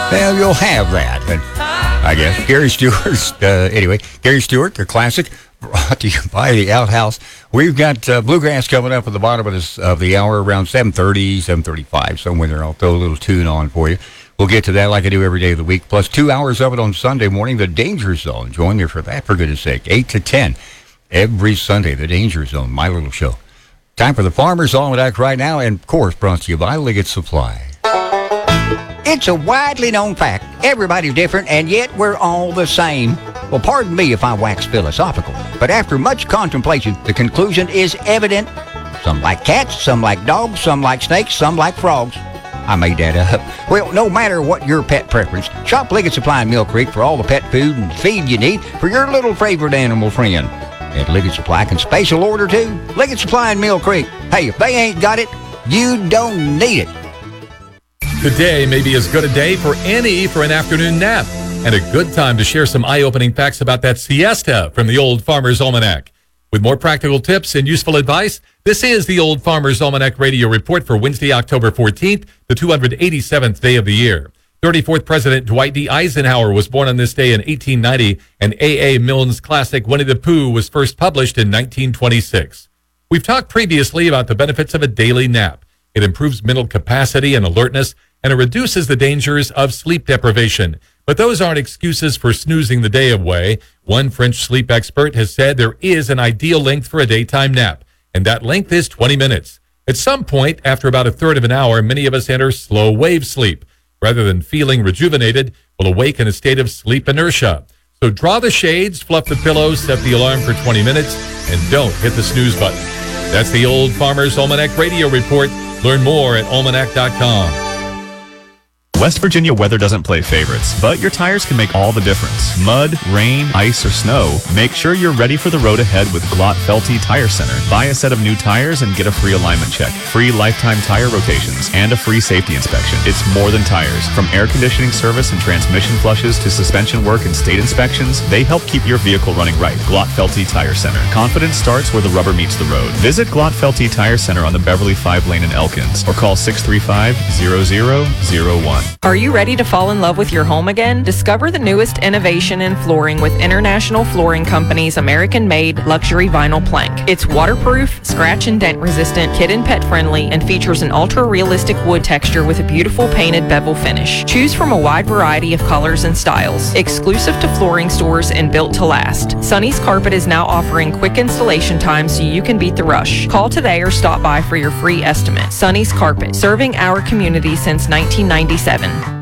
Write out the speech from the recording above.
Well, you'll have that. And I guess Gary Stewart's, Gary Stewart, the classic, brought to you by the Outhouse. We've got Bluegrass coming up at the bottom of the hour around 7:30, 7:35, somewhere there. I'll throw a little tune on for you. We'll get to that like I do every day of the week, plus 2 hours of it on Sunday morning, The Danger Zone. Join me for that, for goodness sake. 8 to 10 every Sunday, The Danger Zone, my little show. Time for the Farmer's Almanac right now, and of course, brought to you by Liggett Supply. It's a widely known fact. Everybody's different, and yet we're all the same. Well, pardon me if I wax philosophical, but after much contemplation, the conclusion is evident. Some like cats, some like dogs, some like snakes, some like frogs. I made that up. Well, no matter what your pet preference, shop Liggett Supply in Mill Creek for all the pet food and feed you need for your little favorite animal friend. And Liggett Supply can special order too. Liggett Supply in Mill Creek. Hey, if they ain't got it, you don't need it. Today may be as good a day for an afternoon nap, and a good time to share some eye-opening facts about that siesta from the Old Farmer's Almanac. With more practical tips and useful advice, this is the Old Farmer's Almanac Radio Report for Wednesday, October 14th, the 287th day of the year. 34th President Dwight D. Eisenhower was born on this day in 1890, and A.A. Milne's classic Winnie the Pooh was first published in 1926. We've talked previously about the benefits of a daily nap. It improves mental capacity and alertness, and it reduces the dangers of sleep deprivation. But those aren't excuses for snoozing the day away. One French sleep expert has said there is an ideal length for a daytime nap, and that length is 20 minutes. At some point, after about a third of an hour, many of us enter slow wave sleep. Rather than feeling rejuvenated, we'll awake in a state of sleep inertia. So draw the shades, fluff the pillows, set the alarm for 20 minutes, and don't hit the snooze button. That's the Old Farmer's Almanac Radio Report. Learn more at almanac.com. West Virginia weather doesn't play favorites, but your tires can make all the difference. Mud, rain, ice, or snow, make sure you're ready for the road ahead with Glott-Felty Tire Center. Buy a set of new tires and get a free alignment check, free lifetime tire rotations, and a free safety inspection. It's more than tires. From air conditioning service and transmission flushes to suspension work and state inspections, they help keep your vehicle running right. Glott-Felty Tire Center. Confidence starts where the rubber meets the road. Visit Glott-Felty Tire Center on the Beverly 5 lane in Elkins or call 635-0001. Are you ready to fall in love with your home again? Discover the newest innovation in flooring with International Flooring Company's American-made luxury vinyl plank. It's waterproof, scratch and dent resistant, kid and pet friendly, and features an ultra-realistic wood texture with a beautiful painted bevel finish. Choose from a wide variety of colors and styles. Exclusive to flooring stores and built to last. Sonny's Carpet is now offering quick installation time so you can beat the rush. Call today or stop by for your free estimate. Sonny's Carpet, serving our community since 1997.